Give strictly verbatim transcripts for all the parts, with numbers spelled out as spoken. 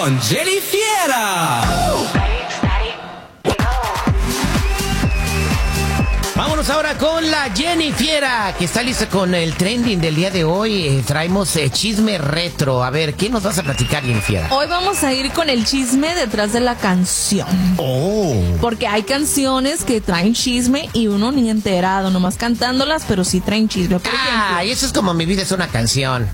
con Jenny Fiera. Vámonos ahora con la Jenny Fiera, que está lista con el trending del día de hoy. Eh, traemos eh, chisme retro. A ver, ¿qué nos vas a platicar, Jenny Fiera? Hoy vamos a ir con el chisme detrás de la canción. Oh. Porque hay canciones que traen chisme y uno ni enterado, nomás cantándolas, pero sí traen chisme. Por Ah, y eso es como Mi vida es una canción.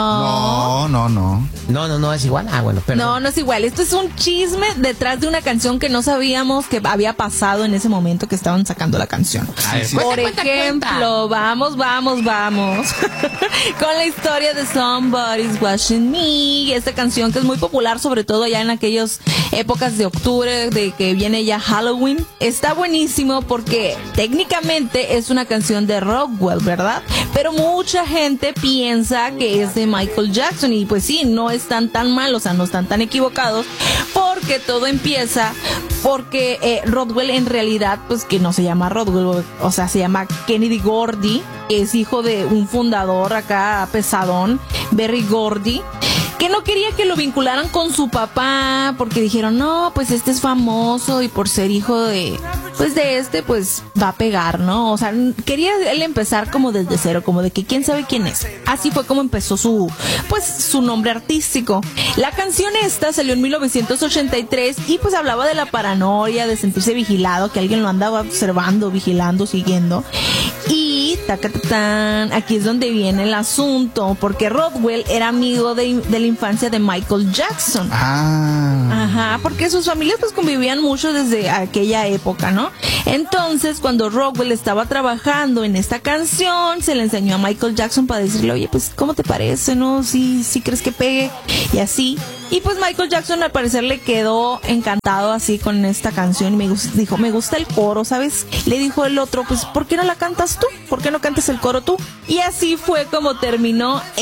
No. No, no, no. No, no, no es igual. Ah, bueno, perdón. No, no es igual. Esto es un chisme detrás de una canción que no sabíamos que había pasado en ese momento que estaban sacando la canción. Ver, Por cuenta, cuenta, ejemplo, cuenta. vamos, vamos, vamos con la historia de Somebody's Watching Me. Esta canción que es muy popular, sobre todo ya en aquellas épocas de octubre, de que viene ya Halloween. Está buenísimo porque técnicamente es una canción de Rockwell, ¿verdad? Pero mucha gente piensa que es de Michael Jackson y pues sí, no están tan mal, o sea, no están tan equivocados, porque todo empieza porque eh, Rodwell en realidad, pues que no se llama Rodwell, o sea, se llama Kennedy Gordy, es hijo de un fundador acá pesadón, Berry Gordy, que no quería que lo vincularan con su papá, porque dijeron, no, pues este es famoso y por ser hijo de, pues de este, pues va a pegar, ¿no? O sea, quería él empezar como desde cero, como de que quién sabe quién es. Así fue como empezó su, pues su nombre artístico. La canción esta salió en mil novecientos ochenta y tres y pues hablaba de la paranoia, de sentirse vigilado, que alguien lo andaba observando, vigilando, siguiendo. Y tacatán, aquí es donde viene el asunto, porque Rodwell era amigo de, de la infancia de Michael Jackson. Ah. Ajá, porque sus familias pues convivían mucho desde aquella época, ¿no? Entonces, cuando Rodwell estaba trabajando en esta canción, se le enseñó a Michael Jackson para decirle, oye, pues, ¿cómo te parece, no? ¿Sí, sí crees que pegue? Y así. Y pues Michael Jackson al parecer le quedó encantado así con esta canción y me gust- dijo, me gusta el coro, ¿sabes? Le dijo el otro, pues, ¿por qué no la cantas tú? ¿Por qué no cantas el coro tú? Y así fue como terminó